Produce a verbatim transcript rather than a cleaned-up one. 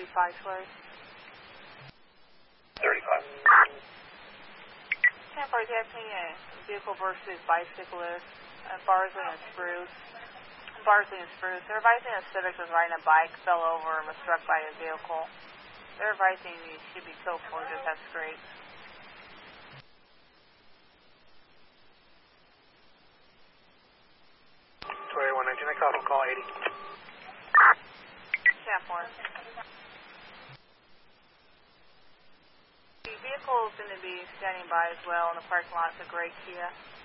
thirty-five, please. thirty-five. ten four, detecting a vehicle versus bicyclist, uh, Barsley and Spruce. Barsley and Spruce. They're advising a Civic was riding a bike, fell over, and was struck by a vehicle. They're advising you should be towed forward. That's great. two eighty-one nineteen, I called on call eighty. ten four. The vehicle is going to be standing by as well in the parking lot. It's a gray Kia.